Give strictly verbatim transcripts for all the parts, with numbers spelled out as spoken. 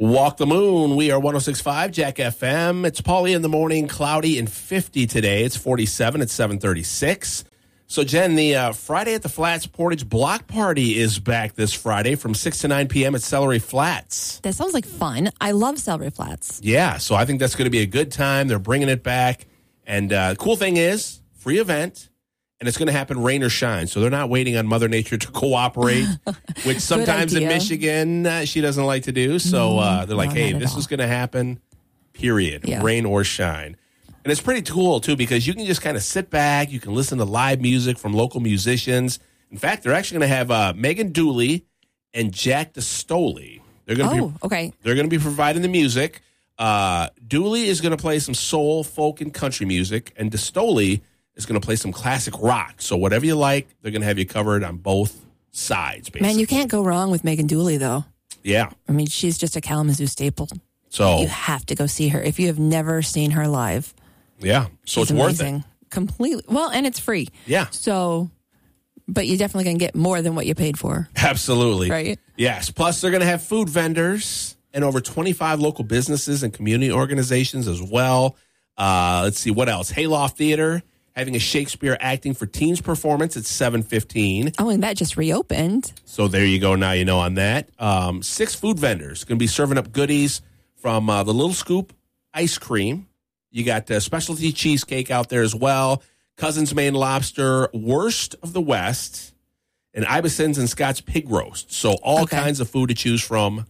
Walk the Moon. We are one oh six point five Jack F M. It's Paulie in the morning, cloudy and fifty today. It's forty-seven at seven thirty-six. So, Jen, the uh, Friday at the Flats Portage Block Party is back this Friday from six to nine p.m. at Celery Flats. That sounds like fun. I love Celery Flats. Yeah, so I think that's going to be a good time. They're bringing it back. And uh, the cool thing is, free event, and it's going to happen rain or shine. So they're not waiting on Mother Nature to cooperate, which sometimes in Michigan uh, she doesn't like to do. So uh, they're like, no, hey, this all. is going to happen, period, yeah. rain or shine. And it's pretty cool, too, because you can just kind of sit back. You can listen to live music from local musicians. In fact, they're actually going to have uh, Megan Dooley and Jack DeStoli. They're going to oh, be, okay. They're going to be providing the music. Uh, Dooley is going to play some soul, folk, and country music, and DeStoli is going to play some classic rock. So whatever you like, they're going to have you covered on both sides, basically. Man, you can't go wrong with Megan Dooley, though. Yeah. I mean, she's just a Kalamazoo staple. So you have to go see her if you have never seen her live. Yeah. So she's it's amazing. worth it. Completely. Well, and it's free. Yeah. So, but you're definitely going to get more than what you paid for. Absolutely. Right? Yes. Plus, they're going to have food vendors and over twenty-five local businesses and community organizations as well. Uh, let's see, what else? Hayloft Theater having a Shakespeare Acting for Teens performance at seven fifteen. Oh, and that just reopened. So there you go. Now you know on that. Um, six food vendors going to be serving up goodies from uh, the Little Scoop ice cream. You got uh, specialty cheesecake out there as well. Cousin's Maine Lobster, Worst of the West, and Ibison's and Scott's Pig Roast. So all okay. kinds of food to choose from.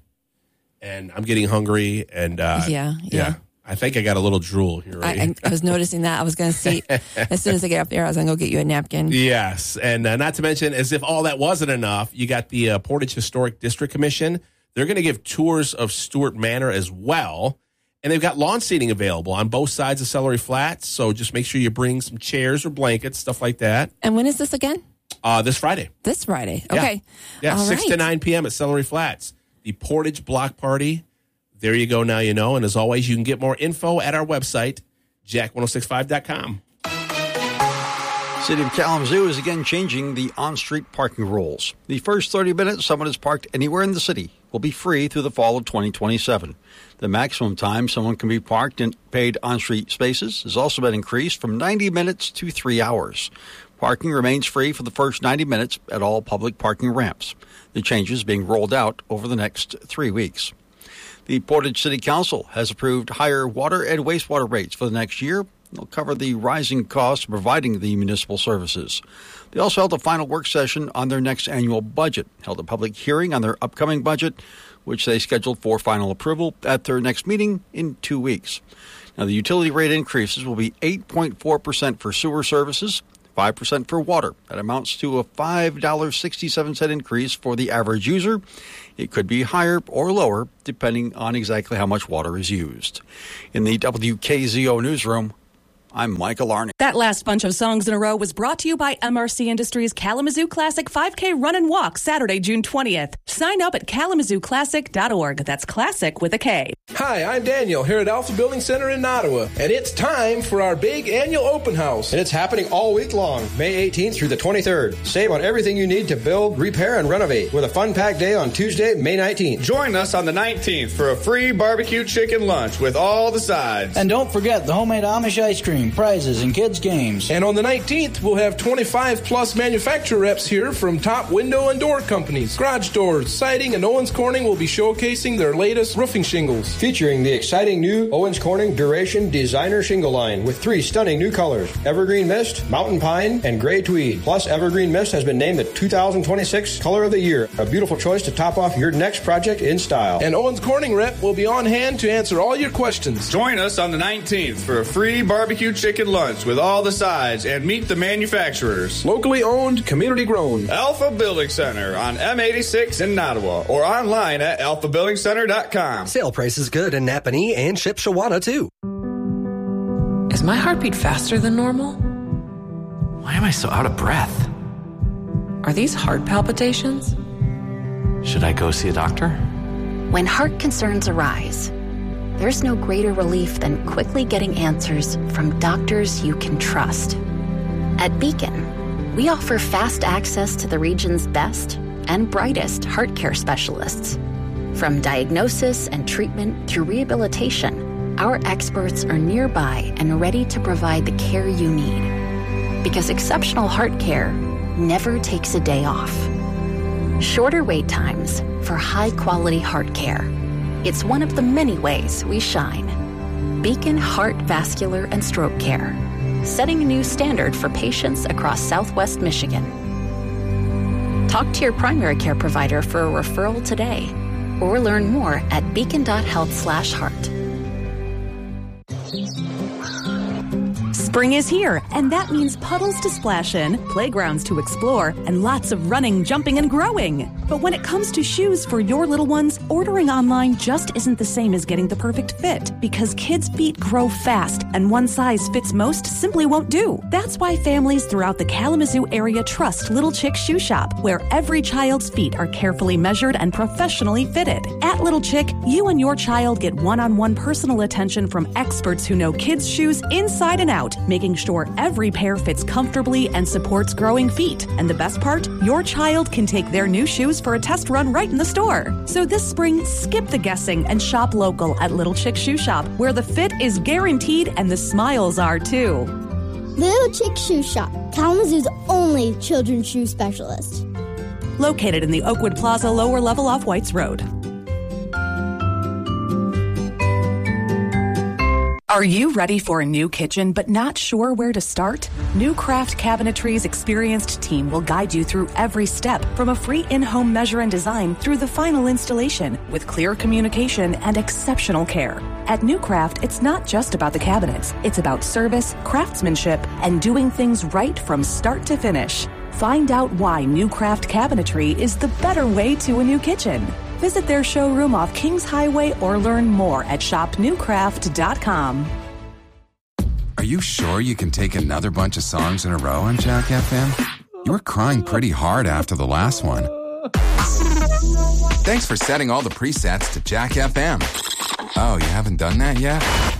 And I'm getting hungry. And uh, yeah, yeah, yeah. I think I got a little drool here. Right? I, I was noticing that. I was going to see, as soon as I get up there, I was going to go get you a napkin. Yes. And uh, not to mention, as if all that wasn't enough, you got the uh, Portage Historic District Commission. They're going to give tours of Stewart Manor as well. And they've got lawn seating available on both sides of Celery Flats. So just make sure you bring some chairs or blankets, stuff like that. And when is this again? Uh, this Friday. This Friday. Okay. Yeah, yeah All six right. to nine p.m. at Celery Flats. The Portage Block Party. There you go. Now you know. And as always, you can get more info at our website, jack ten sixty-five dot com. City of Kalamazoo is again changing the on-street parking rules. The first thirty minutes someone is parked anywhere in the city will be free through the fall of twenty twenty-seven. The maximum time someone can be parked in paid on-street spaces has also been increased from ninety minutes to three hours. Parking remains free for the first ninety minutes at all public parking ramps. The changes being rolled out over the next three weeks. The Portage City Council has approved higher water and wastewater rates for the next year. They'll cover the rising costs of providing the municipal services. They also held a final work session on their next annual budget, held a public hearing on their upcoming budget, which they scheduled for final approval at their next meeting in two weeks. Now, the utility rate increases will be eight point four percent for sewer services, five percent for water. That amounts to a five dollars and sixty-seven cents increase for the average user. It could be higher or lower, depending on exactly how much water is used. In the W K Z O newsroom, I'm Michael Arney. That last bunch of songs in a row was brought to you by M R C Industries Kalamazoo Classic five K Run and Walk Saturday, June twentieth. Sign up at kalamazoo classic dot org. That's classic with a K. Hi, I'm Daniel here at Alpha Building Center in Ottawa, and it's time for our big annual open house. And it's happening all week long, May eighteenth through the twenty-third. Save on everything you need to build, repair, and renovate with a fun-packed day on Tuesday, May nineteenth. Join us on the nineteenth for a free barbecue chicken lunch with all the sides. And don't forget the homemade Amish ice cream, prizes, and kids' games. And on the nineteenth, we'll have twenty-five plus manufacturer reps here from top window and door companies. Garage Doors, Siding, and Owens Corning will be showcasing their latest roofing shingles. Featuring the exciting new Owens Corning Duration Designer Shingle line with three stunning new colors, Evergreen Mist, Mountain Pine, and Gray Tweed. Plus, Evergreen Mist has been named the two thousand twenty-six Color of the Year. A beautiful choice to top off your next project in style. And Owens Corning rep will be on hand to answer all your questions. Join us on the nineteenth for a free barbecue chicken lunch with all the sides and meet the manufacturers. Locally owned, community grown. Alpha Building Center on M eighty-six in Nottawa or online at alpha building center dot com. Sale price is good in Napanee and Shipshewana too. Is my heartbeat faster than normal? Why am I so out of breath? Are these heart palpitations? Should I go see a doctor? When heart concerns arise, there's no greater relief than quickly getting answers from doctors you can trust. At Beacon, we offer fast access to the region's best and brightest heart care specialists. From diagnosis and treatment through rehabilitation, our experts are nearby and ready to provide the care you need. Because exceptional heart care never takes a day off. Shorter wait times for high-quality heart care. It's one of the many ways we shine. Beacon Heart, Vascular, and Stroke Care, setting a new standard for patients across Southwest Michigan. Talk to your primary care provider for a referral today, or learn more at beacon.health slash heart. Spring is here, and that means puddles to splash in, playgrounds to explore, and lots of running, jumping, and growing. But when it comes to shoes for your little ones, ordering online just isn't the same as getting the perfect fit, because kids' feet grow fast, and one size fits most simply won't do. That's why families throughout the Kalamazoo area trust Little Chick Shoe Shop, where every child's feet are carefully measured and professionally fitted. At Little Chick, you and your child get one-on-one personal attention from experts who know kids' shoes inside and out, making sure every pair fits comfortably and supports growing feet. And the best part? Your child can take their new shoes for a test run right in the store. So this spring, skip the guessing and shop local at Little Chick Shoe Shop, where the fit is guaranteed and the smiles are too. Little Chick Shoe Shop, Kalamazoo's only children's shoe specialist. Located in the Oakwood Plaza lower level off Whites Road. Are you ready for a new kitchen but not sure where to start? New Craft Cabinetry's experienced team will guide you through every step, from a free in-home measure and design through the final installation, with clear communication and exceptional care. At New Craft, it's not just about the cabinets. It's about service, craftsmanship, and doing things right from start to finish. Find out why New Craft Cabinetry is the better way to a new kitchen. Visit their showroom off Kings Highway or learn more at shop new craft dot com. Are you sure you can take another bunch of songs in a row on Jack F M? You were crying pretty hard after the last one. Thanks for setting all the presets to Jack F M. Oh, you haven't done that yet?